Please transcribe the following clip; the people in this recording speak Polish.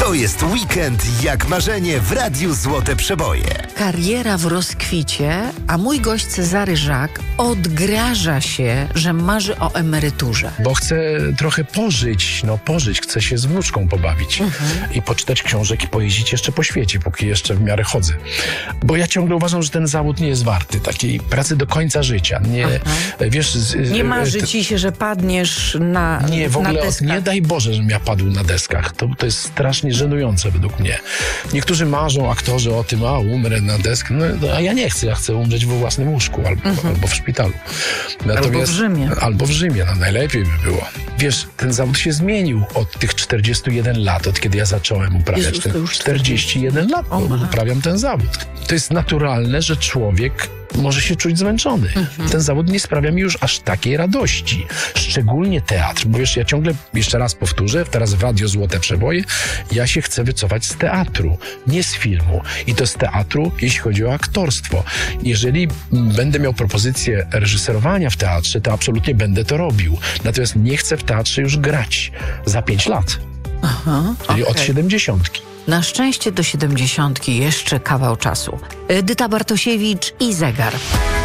To jest weekend jak marzenie w Radiu Złote Przeboje. Kariera w rozkwicie, a mój gość Cezary Żak odgraża się, że marzy o emeryturze. Bo chcę trochę pożyć, chcę się z wnuczką pobawić i poczytać książek i pojeździć jeszcze po świecie, póki jeszcze w miarę chodzę. Bo ja ciągle uważam, że ten zawód nie jest warty takiej pracy do końca życia. Nie, wiesz, nie marzy ci się, że padniesz na nie, w ogóle deskach. Nie daj Boże, żebym ja padł na deskach. To jest strasznie żenujące według mnie. Niektórzy marzą, aktorzy, o tym, umrę na deskach. No, a ja nie chcę, ja chcę umrzeć we własnym łóżku albo w szpitalu. Albo w Rzymie. Albo w Rzymie, najlepiej by było. Wiesz, ten zawód się zmienił od tych 41 lat, od kiedy ja zacząłem uprawiać. Jezus, to już 41 lat uprawiam ten zawód. To jest naturalne, że człowiek może się czuć zmęczony. Ten zawód nie sprawia mi już aż takiej radości. Szczególnie teatr. Bo wiesz, ja ciągle, jeszcze raz powtórzę, teraz w Radio Złote Przeboje, ja się chcę wycofać z teatru, nie z filmu. I to z teatru, jeśli chodzi o aktorstwo. Jeżeli będę miał propozycję reżyserowania w teatrze, to absolutnie będę to robił. Natomiast nie chcę w teatrze już grać za 5 lat. Czyli od 70. Na szczęście do 70 jeszcze kawał czasu. Edyta Bartosiewicz i zegar.